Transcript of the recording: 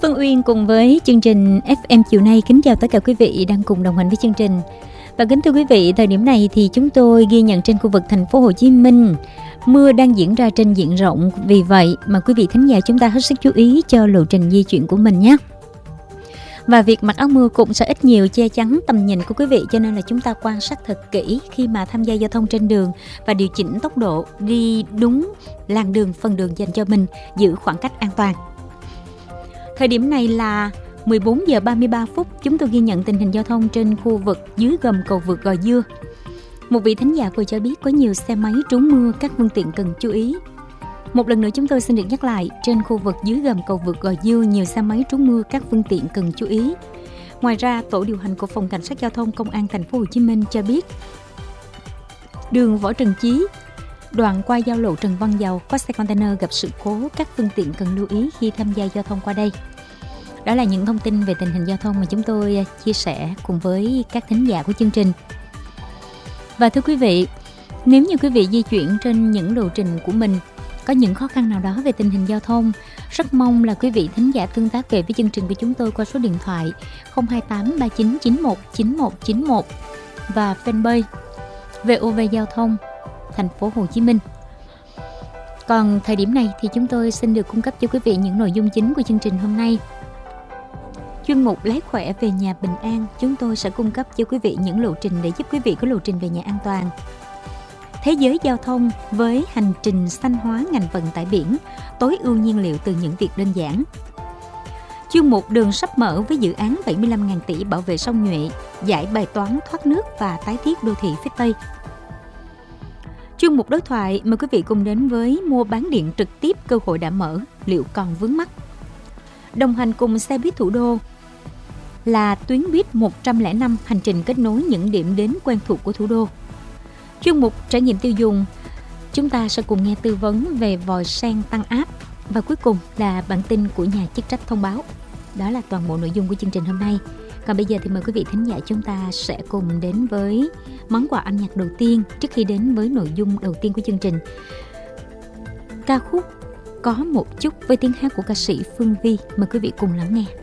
Phương Uyên cùng với chương trình FM chiều nay kính chào tất cả quý vị đang cùng đồng hành với chương trình. Và kính thưa quý vị, thời điểm này thì chúng tôi ghi nhận trên khu vực thành phố Hồ Chí Minh mưa đang diễn ra trên diện rộng, vì vậy mà quý vị thính giả chúng ta hết sức chú ý cho lộ trình di chuyển của mình nhé. Và việc mặc áo mưa cũng sẽ ít nhiều che chắn tầm nhìn của quý vị, cho nên là chúng ta quan sát thật kỹ khi mà tham gia giao thông trên đường và điều chỉnh tốc độ đi đúng làn đường, phần đường dành cho mình, giữ khoảng cách an toàn. Thời điểm này là 14 giờ 33 phút, chúng tôi ghi nhận tình hình giao thông trên khu vực dưới gầm cầu vượt Gò Dưa. Một vị thính giả vừa cho biết có nhiều xe máy trú mưa, các phương tiện cần chú ý. Một lần nữa chúng tôi xin được nhắc lại, trên khu vực dưới gầm cầu vượt Gò Dưa nhiều xe máy trú mưa, các phương tiện cần chú ý. Ngoài ra, tổ điều hành của Phòng Cảnh sát Giao thông Công an thành phố Hồ Chí Minh cho biết, đường Võ Trần Chí, đoạn qua giao lộ Trần Văn Dầu có xe container gặp sự cố, các phương tiện cần lưu ý khi tham gia giao thông qua đây. Đó là những thông tin về tình hình giao thông mà chúng tôi chia sẻ cùng với các thính giả của chương trình. Và thưa quý vị, nếu như quý vị di chuyển trên những lộ trình của mình có những khó khăn nào đó về tình hình giao thông, rất mong là quý vị thính giả tương tác về với chương trình của chúng tôi qua số điện thoại 028 3991 9191 và fanpage VOV Giao thông thành phố Hồ Chí Minh. Còn thời điểm này thì chúng tôi xin được cung cấp cho quý vị những nội dung chính của chương trình hôm nay. Chuyên mục Lái khỏe về nhà bình an, chúng tôi sẽ cung cấp cho quý vị những lộ trình để giúp quý vị có lộ trình về nhà an toàn. Thế giới giao thông với hành trình xanh hóa ngành vận tải biển, tối ưu nhiên liệu từ những việc đơn giản. Chuyên mục Đường sắp mở với dự án 75.000 tỷ bảo vệ sông Nhuệ, giải bài toán thoát nước và tái thiết đô thị phía Tây. Chuyên mục đối thoại mời quý vị cùng đến với mua bán điện trực tiếp, cơ hội đã mở, liệu còn vướng mắc. Đồng hành cùng xe buýt thủ đô là tuyến buýt 105, hành trình kết nối những điểm đến quen thuộc của thủ đô. Chuyên mục trải nghiệm tiêu dùng, chúng ta sẽ cùng nghe tư vấn về vòi sen tăng áp. Và cuối cùng là bản tin của nhà chức trách thông báo. Đó là toàn bộ nội dung của chương trình hôm nay. Còn bây giờ thì mời quý vị thính giả chúng ta sẽ cùng đến với món quà âm nhạc đầu tiên trước khi đến với nội dung đầu tiên của chương trình. Ca khúc Có một chút với tiếng hát của ca sĩ Phương Vi. Mời quý vị cùng lắng nghe.